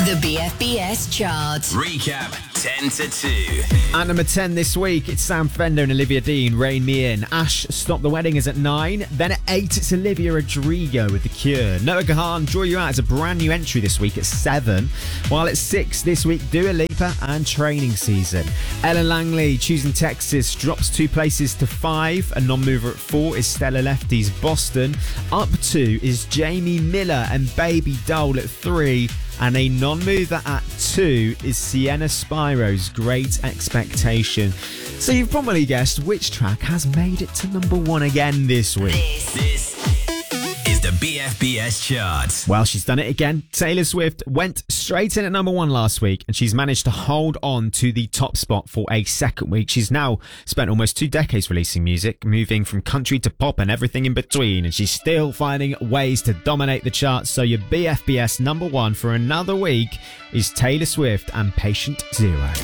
The BFBS chart. Recap 10 to 2. At number 10 this week, it's Sam Fender and Olivia Dean, Rain Me In. Ash, Stop the Wedding is at 9. Then at 8, it's Olivia Rodrigo with The Cure. Noah Gahan, Draw You Out is a brand new entry this week at 7. While at 6 this week, Dua Lipa and Training Season. Ellen Langley, Choosing Texas, drops 2 places to 5. A non-mover at 4 is Stella Lefty's Boston. Up 2 is Jamie Miller and Baby Doll at 3. And a non-mover at 2 is Sienna Spiro's Great Expectation. So you've probably guessed which track has made it to number 1 again this week. This is the BFBS chart. Well, she's done it again. Taylor Swift went straight in at number 1 last week, and she's managed to hold on to the top spot for a second week. She's now spent almost 2 decades releasing music, moving from country to pop and everything in between, and she's still finding ways to dominate the charts. So your BFBS number 1 for another week is Taylor Swift and Patient Zero.